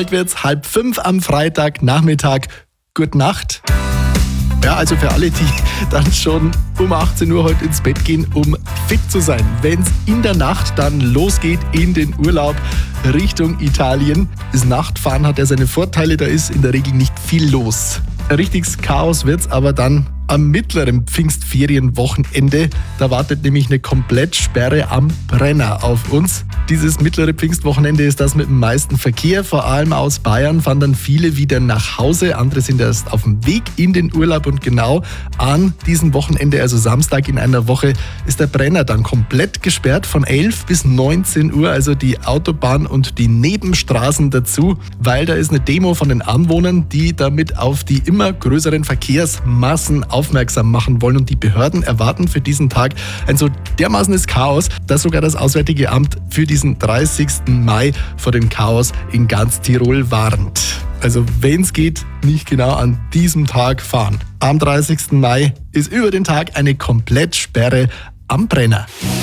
Bald wird's 4:30 am Freitagnachmittag. Gute Nacht. Ja, also für alle, die dann schon um 18 Uhr heute ins Bett gehen, um fit zu sein. Wenn es in der Nacht dann losgeht in den Urlaub Richtung Italien. Das Nachtfahren hat ja seine Vorteile, da ist in der Regel nicht viel los. Ein richtiges Chaos wird's aber dann am mittleren Pfingstferienwochenende. Da wartet nämlich eine Komplettsperre am Brenner auf uns. Dieses mittlere Pfingstwochenende ist das mit dem meisten Verkehr. Vor allem aus Bayern fahren dann viele wieder nach Hause. Andere sind erst auf dem Weg in den Urlaub. Und genau an diesem Wochenende, also Samstag in einer Woche, ist der Brenner dann komplett gesperrt von 11 bis 19 Uhr. Also die Autobahn und die Nebenstraßen dazu, weil da ist eine Demo von den Anwohnern, die damit auf die immer größeren Verkehrsmassen aufmerksam machen wollen. Und die Behörden erwarten für diesen Tag ein so dermaßenes Chaos, dass sogar das Auswärtige Amt für diesen 30. Mai vor dem Chaos in ganz Tirol warnt. Also wenn es geht, nicht genau an diesem Tag fahren. Am 30. Mai ist über den Tag eine Komplettsperre am Brenner.